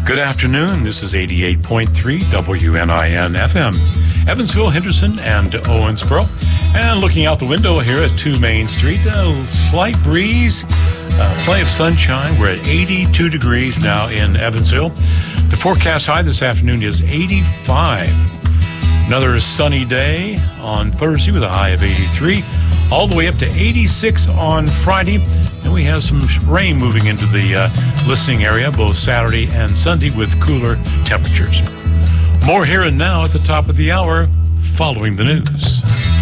Good afternoon. This is 88.3 WNIN FM. Evansville, Henderson, and Owensboro. And looking out the window here at 2 Main Street, a slight breeze, plenty of sunshine. We're at 82 degrees now in Evansville. The forecast high this afternoon is 85. Another sunny day on Thursday with a high of 83, all the way up to 86 on Friday. And we have some rain moving into the listening area both Saturday and Sunday with cooler temperatures. More here and now at the top of the hour following the news.